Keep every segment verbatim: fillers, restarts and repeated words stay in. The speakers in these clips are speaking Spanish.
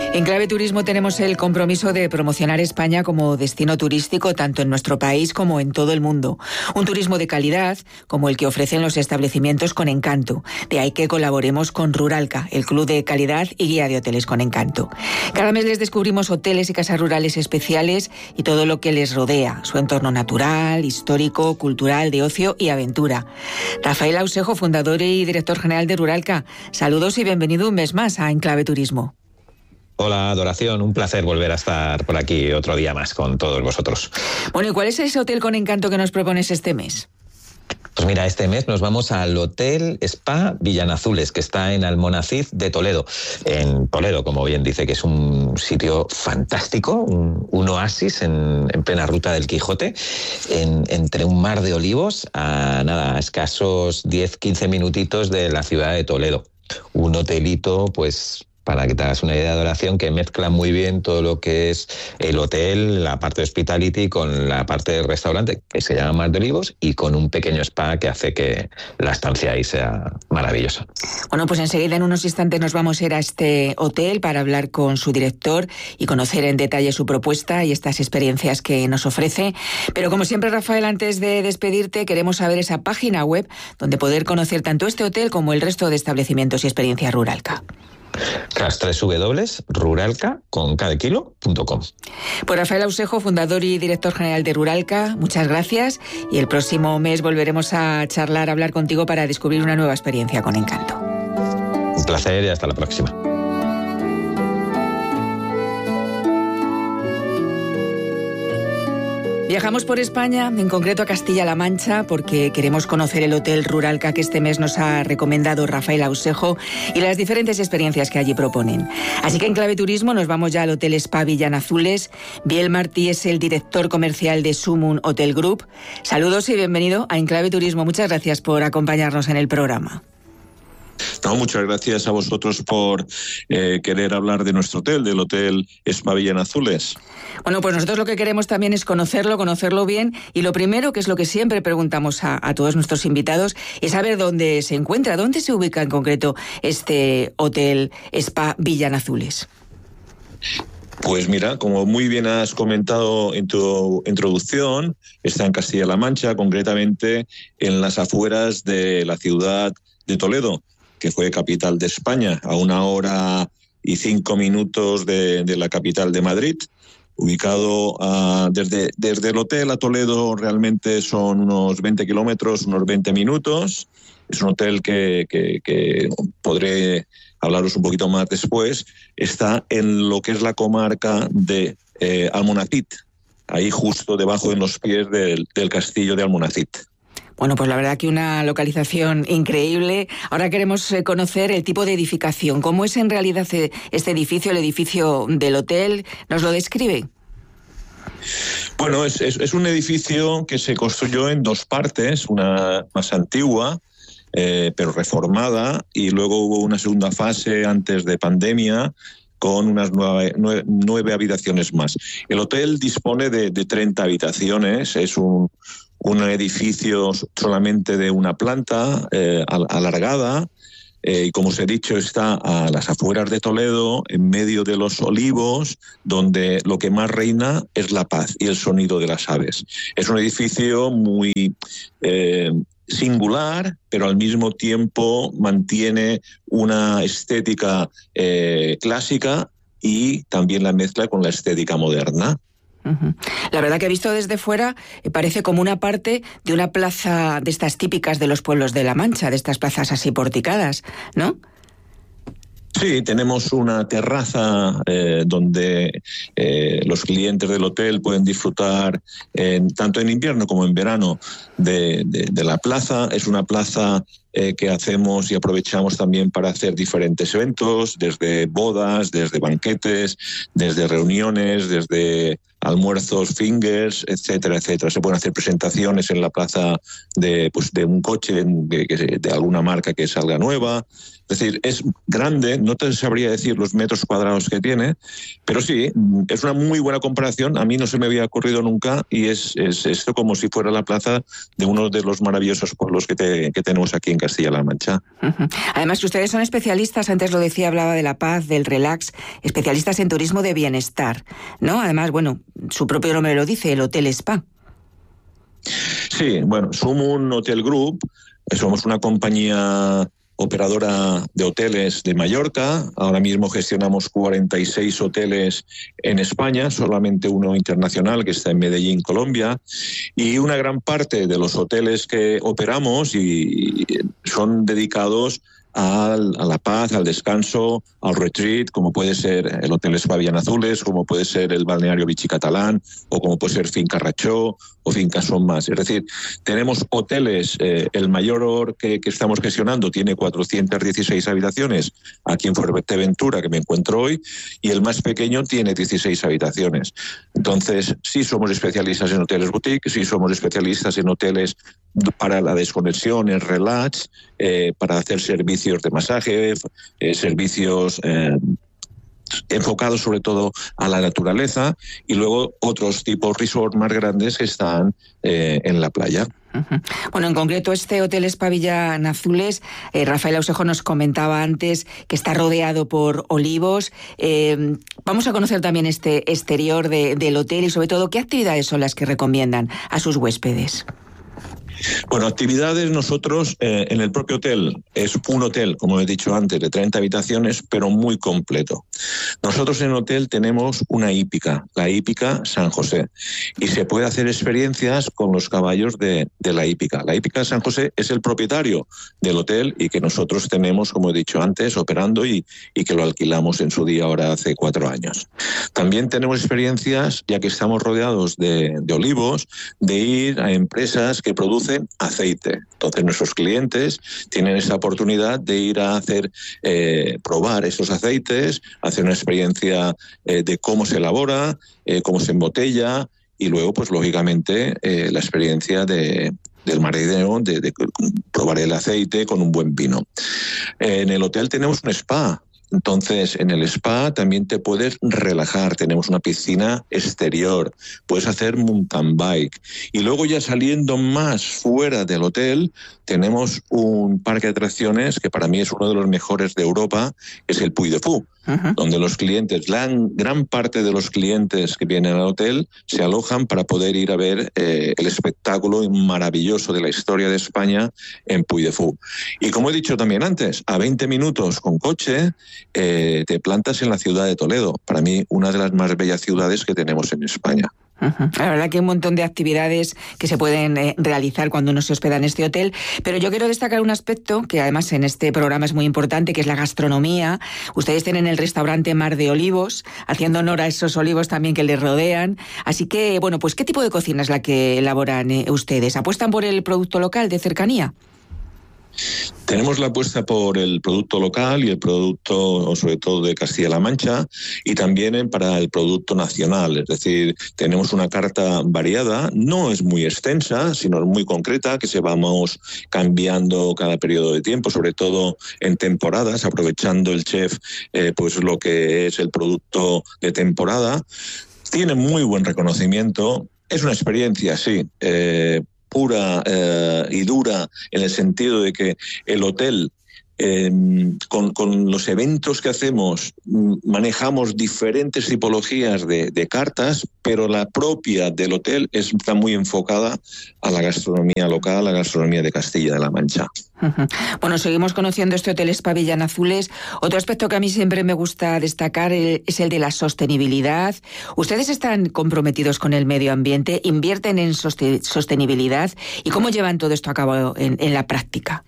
En Clave Turismo tenemos el compromiso de promocionar España como destino turístico tanto en nuestro país como en todo el mundo. Un turismo de calidad como el que ofrecen los establecimientos Con Encanto. De ahí que colaboremos con Ruralca, el club de calidad y guía de hoteles Con Encanto. Cada mes les descubrimos hoteles y casas rurales especiales y todo lo que les rodea, su entorno natural, histórico, cultural, de ocio y aventura. Rafael Ausejo, fundador y director general de Ruralca. Saludos y bienvenido un mes más a En Clave Turismo. Hola, Adoración, un placer volver a estar por aquí otro día más con todos vosotros. Bueno, ¿y cuál es ese hotel Con Encanto que nos propones este mes? Pues mira, este mes nos vamos al Hotel Spa Villanazules, que está en Almonacid de Toledo. En Toledo, como bien dice, que es un sitio fantástico, un, un oasis en, en plena ruta del Quijote, en, entre un mar de olivos a nada, a escasos diez a quince minutitos de la ciudad de Toledo. Un hotelito, pues, para que te hagas una idea de Adoración, que mezcla muy bien todo lo que es el hotel, la parte de hospitality, con la parte del restaurante, que se llama Mar de Olivos, y con un pequeño spa que hace que la estancia ahí sea maravillosa. Bueno, pues enseguida, en unos instantes, nos vamos a ir a este hotel para hablar con su director y conocer en detalle su propuesta y estas experiencias que nos ofrece. Pero como siempre, Rafael, antes de despedirte, queremos saber esa página web donde poder conocer tanto este hotel como el resto de establecimientos y experiencias Ruralca. Tras doble u doble u doble u punto ruralca con cada kilo punto com. Pues Rafael Ausejo, fundador y director general de Ruralca, muchas gracias, y el próximo mes volveremos a charlar, a hablar contigo para descubrir una nueva experiencia Con Encanto. Un placer y hasta la próxima. Viajamos por España, en concreto a Castilla-La Mancha, porque queremos conocer el Hotel Ruralca que este mes nos ha recomendado Rafael Ausejo y las diferentes experiencias que allí proponen. Así que en Clave Turismo nos vamos ya al Hotel Spa Villanazules. Biel Martí es el director comercial de Sumun Hotel Group. Saludos y bienvenido a En Clave Turismo. Muchas gracias por acompañarnos en el programa. No, muchas gracias a vosotros por eh, querer hablar de nuestro hotel, del Hotel Spa Villanazules. Bueno, pues nosotros lo que queremos también es conocerlo, conocerlo bien, y lo primero, que es lo que siempre preguntamos a, a todos nuestros invitados, es saber dónde se encuentra, dónde se ubica en concreto este Hotel Spa Villanazules. Pues mira, como muy bien has comentado en tu introducción, está en Castilla-La Mancha, concretamente en las afueras de la ciudad de Toledo, que fue capital de España, a una hora y cinco minutos de, de la capital de Madrid. Ubicado uh, desde, desde el hotel a Toledo, realmente son unos veinte kilómetros, unos veinte minutos. Es un hotel que, que, que podré hablaros un poquito más después. Está en lo que es la comarca de eh, Almonacid, ahí justo debajo, en los pies del, del castillo de Almonacid. Bueno, pues la verdad que una localización increíble. Ahora queremos conocer el tipo de edificación. ¿Cómo es en realidad este edificio, el edificio del hotel? ¿Nos lo describe? Bueno, es, es, es un edificio que se construyó en dos partes, una más antigua, eh, pero reformada, y luego hubo una segunda fase antes de pandemia, con unas nueve, nueve, nueve habitaciones más. El hotel dispone de, de treinta habitaciones, es un... un edificio solamente de una planta eh, alargada, eh, y como os he dicho, está a las afueras de Toledo, en medio de los olivos, donde lo que más reina es la paz y el sonido de las aves. Es un edificio muy eh, singular, pero al mismo tiempo mantiene una estética eh, clásica y también la mezcla con la estética moderna. La verdad que he visto desde fuera, parece como una parte de una plaza de estas típicas de los pueblos de La Mancha, de estas plazas así porticadas, ¿no? Sí, tenemos una terraza eh, donde eh, los clientes del hotel pueden disfrutar eh, tanto en invierno como en verano de, de, de la plaza. Es una plaza eh, que hacemos y aprovechamos también para hacer diferentes eventos, desde bodas, desde banquetes, desde reuniones, desde almuerzos, fingers, etcétera, etcétera. Se pueden hacer presentaciones en la plaza de, pues, de un coche de, de alguna marca que salga nueva. Es decir, es grande, no te sabría decir los metros cuadrados que tiene, pero sí, es una muy buena comparación. A mí no se me había ocurrido nunca, y es, es esto como si fuera la plaza de uno de los maravillosos pueblos que, te, que tenemos aquí en Castilla-La Mancha. Uh-huh. Además que ustedes son especialistas, antes lo decía, hablaba de la paz, del relax, especialistas en turismo de bienestar, ¿no? Además, bueno, su propio nombre lo dice, el Hotel Spa. Sí, bueno, somos un hotel group, somos una compañía operadora de hoteles de Mallorca. Ahora mismo gestionamos cuarenta y seis hoteles en España, solamente uno internacional que está en Medellín, Colombia. Y una gran parte de los hoteles que operamos y son dedicados Al, a la paz, al descanso, al retreat, como puede ser el Hotel Spa Villanazules, como puede ser el balneario Vichy Catalán, o como puede ser Finca Rachó o Finca Son Más. Es decir, tenemos hoteles, eh, el mayor que, que estamos gestionando tiene cuatrocientas dieciséis habitaciones aquí en Fuerteventura, que me encuentro hoy, y el más pequeño tiene dieciséis habitaciones. Entonces, sí somos especialistas en hoteles boutique, sí somos especialistas en hoteles para la desconexión, el relax, eh, para hacer servicios de masaje, eh, servicios eh, enfocados sobre todo a la naturaleza, y luego otros tipos resort más grandes que están eh, en la playa. Uh-huh. Bueno, en concreto este Hotel Spa Villanazules, eh, Rafael Ausejo nos comentaba antes que está rodeado por olivos. Eh, vamos a conocer también este exterior de, del hotel y sobre todo qué actividades son las que recomiendan a sus huéspedes. Bueno, actividades nosotros eh, en el propio hotel, es un hotel, como he dicho antes, de treinta habitaciones, pero muy completo. Nosotros en el hotel tenemos una hípica, la hípica San José, y se puede hacer experiencias con los caballos de, de la hípica. La hípica San José es el propietario del hotel y que nosotros tenemos, como he dicho antes, operando y, y que lo alquilamos en su día ahora hace cuatro años. También tenemos experiencias, ya que estamos rodeados de, de olivos, de ir a empresas que producen aceite. Entonces nuestros clientes tienen esa oportunidad de ir a hacer, eh, probar esos aceites, hacer una experiencia eh, de cómo se elabora, eh, cómo se embotella, y luego, pues lógicamente, eh, la experiencia de del marinero, de, de probar el aceite con un buen vino. Eh, en el hotel tenemos un spa. Entonces, en el spa también te puedes relajar. Tenemos una piscina exterior, puedes hacer mountain bike. Y luego ya saliendo más fuera del hotel, tenemos un parque de atracciones que para mí es uno de los mejores de Europa, que es el Puy de Fou, uh-huh. donde los clientes, la gran parte de los clientes que vienen al hotel se alojan para poder ir a ver eh, el espectáculo maravilloso de la historia de España en Puy de Fou. Y como he dicho también antes, a veinte minutos con coche, Eh, te plantas en la ciudad de Toledo, para mí una de las más bellas ciudades que tenemos en España. Uh-huh. La verdad que hay un montón de actividades que se pueden eh, realizar cuando uno se hospeda en este hotel, pero yo quiero destacar un aspecto que además en este programa es muy importante, que es la gastronomía. Ustedes tienen el restaurante Mar de Olivos, haciendo honor a esos olivos también que les rodean. Así que, bueno, pues ¿qué tipo de cocina es la que elaboran eh, ustedes? ¿Apuestan por el producto local de cercanía? Tenemos la apuesta por el producto local y el producto, sobre todo, de Castilla-La Mancha, y también para el producto nacional. Es decir, tenemos una carta variada, no es muy extensa, sino muy concreta, que se vamos cambiando cada periodo de tiempo, sobre todo en temporadas, aprovechando el chef eh, pues lo que es el producto de temporada. Tiene muy buen reconocimiento, es una experiencia, sí, eh, pura eh, y dura, en el sentido de que el hotel, eh, con, con los eventos que hacemos, manejamos diferentes tipologías de, de cartas, pero la propia del hotel está muy enfocada a la gastronomía local, a la gastronomía de Castilla-La Mancha. Uh-huh. Bueno, seguimos conociendo este Hotel Spa Villanazules. Otro aspecto que a mí siempre me gusta destacar es el de la sostenibilidad. ¿Ustedes están comprometidos con el medio ambiente? ¿Invierten en soste- sostenibilidad? ¿Y cómo llevan todo esto a cabo en, en la práctica?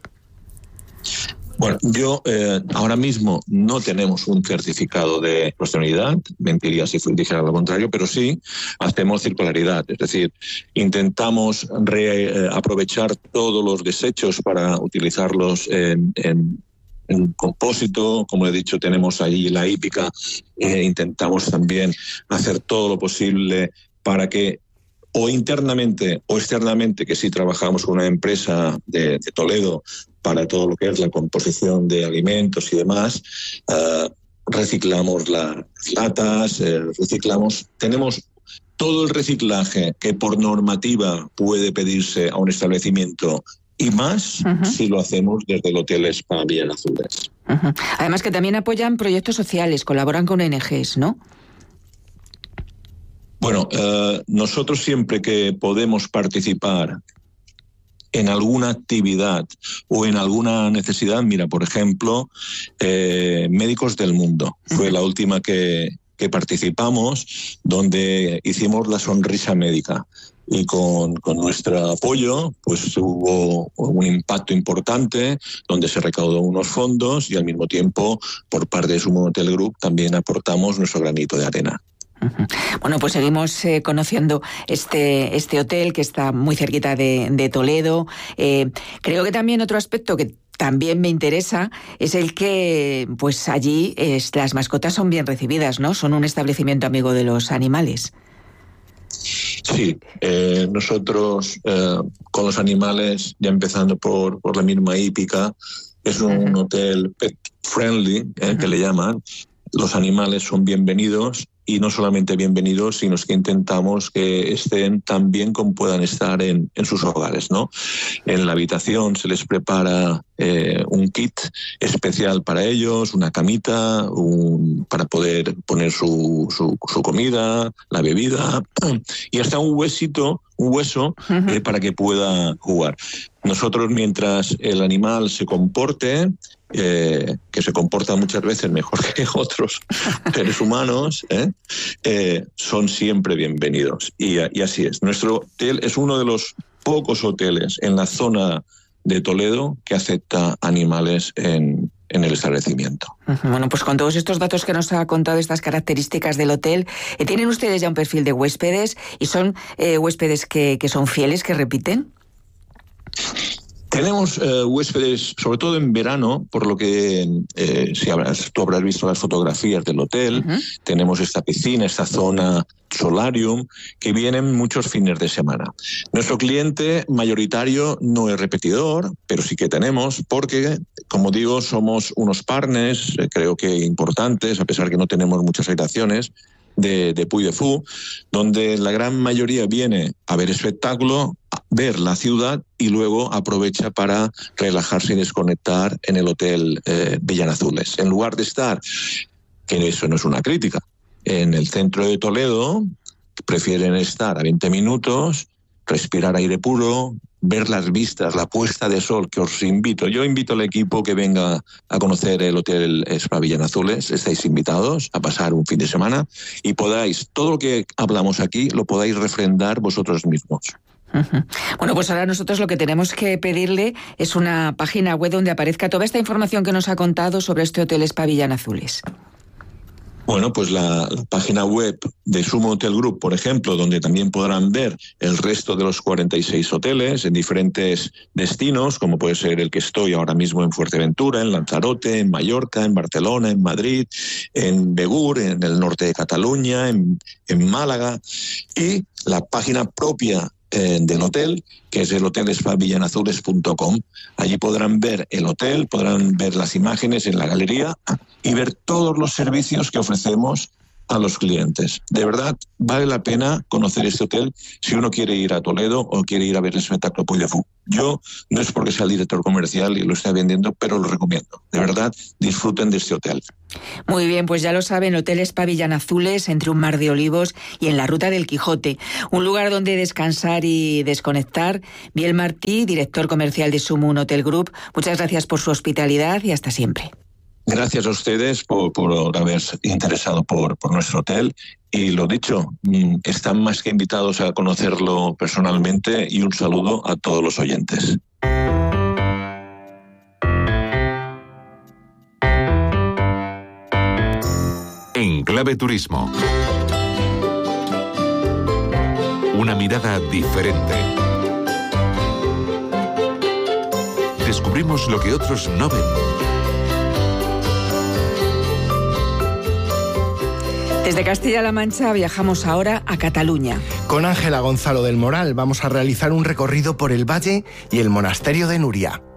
Bueno, yo eh, ahora mismo no tenemos un certificado de sostenibilidad, mentiría si dijera lo contrario, pero sí hacemos circularidad, es decir, intentamos re, eh, aprovechar todos los desechos para utilizarlos en, en, en compósito. Como he dicho, tenemos ahí la hípica, eh, intentamos también hacer todo lo posible para que o internamente o externamente, que sí trabajamos con una empresa de, de Toledo para todo lo que es la composición de alimentos y demás, uh, reciclamos las latas, eh, reciclamos, tenemos todo el reciclaje que por normativa puede pedirse a un establecimiento y más uh-huh. si lo hacemos desde el Hotel Spa Villanazules. Uh-huh. Además que también apoyan proyectos sociales, colaboran con O N Ges, ¿no? Bueno, eh, nosotros siempre que podemos participar en alguna actividad o en alguna necesidad, mira, por ejemplo, eh, Médicos del Mundo, fue la última que, que participamos, donde hicimos la sonrisa médica. Y con, con nuestro apoyo, pues hubo un impacto importante, donde se recaudó unos fondos y al mismo tiempo, por parte de Sumo Hotel Group, también aportamos nuestro granito de arena. Bueno, pues seguimos eh, conociendo este, este hotel que está muy cerquita de, de Toledo. Eh, creo que también otro aspecto que también me interesa es el que pues allí es, las mascotas son bien recibidas, ¿no? Son un establecimiento amigo de los animales. Sí, eh, nosotros eh, con los animales, ya empezando por, por la misma hípica, es un uh-huh. hotel pet friendly, eh, uh-huh. que le llaman. Los animales son bienvenidos y no solamente bienvenidos, sino que intentamos que estén tan bien como puedan estar en, en sus hogares, ¿no? En la habitación se les prepara eh, un kit especial para ellos, una camita, un, para poder poner su, su, su comida, la bebida y hasta un huesito, un hueso eh, para que pueda jugar. Nosotros, mientras el animal se comporte, Eh, que se comportan muchas veces mejor que otros seres humanos, ¿eh? Eh, son siempre bienvenidos. Y, y así es. Nuestro hotel es uno de los pocos hoteles en la zona de Toledo que acepta animales en, en el establecimiento. Bueno, pues con todos estos datos que nos ha contado, estas características del hotel, eh, ¿tienen ustedes ya un perfil de huéspedes? ¿Y son eh, huéspedes que, que son fieles, que repiten? Tenemos eh, huéspedes, sobre todo en verano, por lo que eh, si habrás, tú habrás visto las fotografías del hotel, uh-huh. tenemos esta piscina, esta zona solarium, que vienen muchos fines de semana. Nuestro cliente mayoritario no es repetidor, pero sí que tenemos, porque, como digo, somos unos partners, eh, creo que importantes, a pesar que no tenemos muchas habitaciones, de, de Puy de Fou, donde la gran mayoría viene a ver espectáculo, a ver la ciudad y luego aprovecha para relajarse y desconectar en el Hotel eh, Villanazules. En lugar de estar, que eso no es una crítica, en el centro de Toledo, prefieren estar a veinte minutos, respirar aire puro, ver las vistas, la puesta de sol, que os invito. Yo invito al equipo que venga a conocer el Hotel Spa Villanazules. Estáis invitados a pasar un fin de semana y podáis, todo lo que hablamos aquí, lo podáis refrendar vosotros mismos. Uh-huh. Bueno, pues ahora nosotros lo que tenemos que pedirle es una página web donde aparezca toda esta información que nos ha contado sobre este Hotel Spa Villanazules. Bueno, pues la, la página web de Sumo Hotel Group, por ejemplo, donde también podrán ver el resto de los cuarenta y seis hoteles en diferentes destinos, como puede ser el que estoy ahora mismo en Fuerteventura, en Lanzarote, en Mallorca, en Barcelona, en Madrid, en Begur, en el norte de Cataluña, en, en Málaga, y la página propia eh, del hotel, que es el hotel spa villanazules punto com. Allí podrán ver el hotel, podrán ver las imágenes en la galería y ver todos los servicios que ofrecemos a los clientes. De verdad, vale la pena conocer este hotel si uno quiere ir a Toledo o quiere ir a ver el espectáculo Puy de Fou. Yo no es porque sea el director comercial y lo esté vendiendo, pero lo recomiendo. De verdad, disfruten de este hotel. Muy bien, pues ya lo saben, Hotel Spa Villanazules, entre un mar de olivos y en la Ruta del Quijote. Un lugar donde descansar y desconectar. Biel Martí, director comercial de Sumo Hotel Group, muchas gracias por su hospitalidad y hasta siempre. Gracias a ustedes por, por haberse interesado por, por nuestro hotel. Y lo dicho, están más que invitados a conocerlo personalmente y un saludo a todos los oyentes. En Clave Turismo. Una mirada diferente. Descubrimos lo que otros no ven. Desde Castilla-La Mancha viajamos ahora a Cataluña. Con Ángela Gonzalo del Moral vamos a realizar un recorrido por el Valle y el Monasterio de Núria.